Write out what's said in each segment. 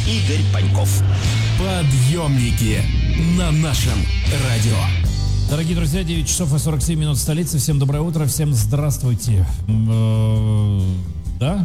Игорь Паньков. Подъемники на нашем радио. Дорогие друзья, 9 часов и 47 минут в столице. Всем доброе утро, всем здравствуйте. Да.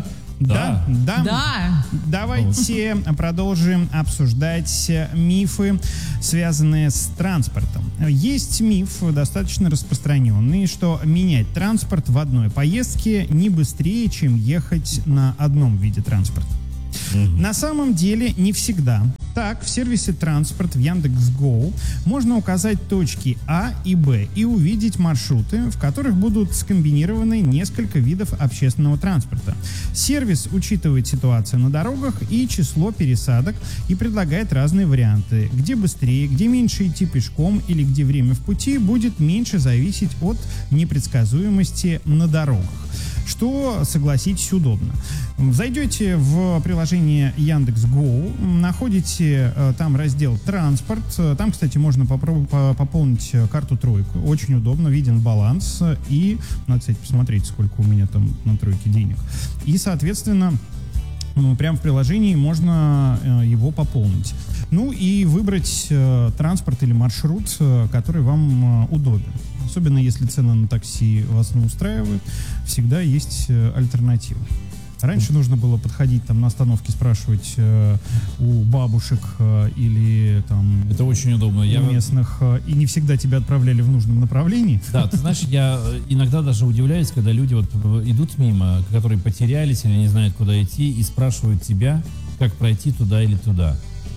Давайте продолжим обсуждать мифы, связанные с транспортом. Есть миф, достаточно распространенный, что менять транспорт в одной поездке не быстрее, чем ехать на одном виде транспорта. На самом деле не всегда. Так, в сервисе «Транспорт» в Яндекс.Гоу можно указать точки А и Б и увидеть маршруты, в которых будут скомбинированы несколько видов общественного транспорта. Сервис учитывает ситуацию на дорогах и число пересадок и предлагает разные варианты, где быстрее, где меньше идти пешком или где время в пути будет меньше зависеть от непредсказуемости на дорогах. Что, согласитесь, удобно. Зайдете в приложение Яндекс.Гоу, находите там раздел «Транспорт». Там, кстати, можно пополнить карту «Тройку». Очень удобно, виден баланс. И, надо, кстати, посмотреть, сколько у меня там на «Тройке» денег. И, соответственно, прямо в приложении можно его пополнить. Ну и выбрать транспорт или маршрут, который вам удобен. Особенно если цены на такси вас не устраивают, всегда есть альтернатива. Раньше нужно было подходить там на остановке, спрашивать у бабушек или там... Это очень удобно. У местных, и не всегда тебя отправляли в нужном направлении. Да, ты знаешь, я иногда даже удивляюсь, когда люди вот идут мимо, которые потерялись или не знают, куда идти, и спрашивают тебя, как пройти туда или туда.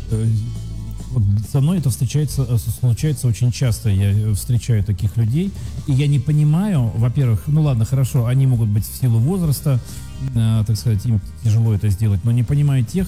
Вот со мной это случается очень часто. Я встречаю таких людей, и я не понимаю, во-первых, ну ладно, хорошо, они могут быть в силу возраста, так сказать, им тяжело это сделать, но не понимаю тех,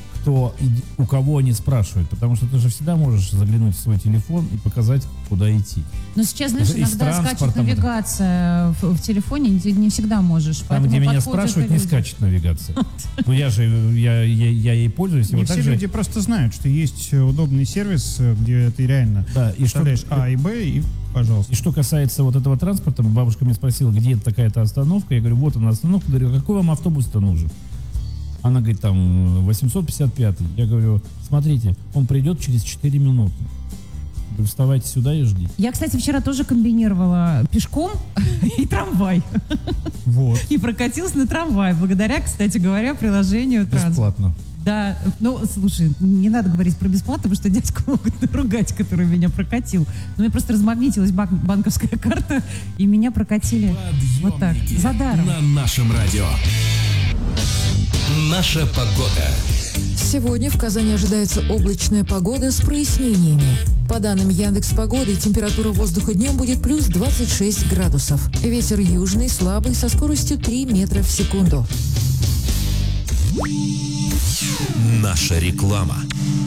у кого они спрашивают, потому что ты же всегда можешь заглянуть в свой телефон и показать, куда идти. Но сейчас, знаешь, иногда скачет навигация в телефоне, не всегда можешь. Там, где меня спрашивают, не скачет навигация. Ну я ей пользуюсь. Не все люди просто знают, что есть удобный сервис, где ты реально вставляешь А и Б, и пожалуйста. И что касается вот этого транспорта, бабушка меня спросила, где такая-то остановка. Я говорю, вот она остановка. Говорю, какой вам автобус-то нужен? Она говорит, там, 855. Я говорю, смотрите, он придет через 4 минуты. Вы вставайте сюда и ждите. Я, кстати, вчера тоже комбинировала пешком и трамвай. Вот. И прокатилась на трамвай, благодаря, кстати говоря, приложению «Транспорт». Бесплатно. Да, ну, слушай, не надо говорить про бесплатно, потому что дядьку могут наругать, который меня прокатил. Но мне просто размагнитилась банковская карта, и меня прокатили вот так, за даром. На нашем радио. Наша погода. Сегодня в Казани ожидается облачная погода с прояснениями. По данным Яндекс.Погоды, температура воздуха днем будет плюс 26 градусов. Ветер южный, слабый, со скоростью 3 метра в секунду. Наша реклама.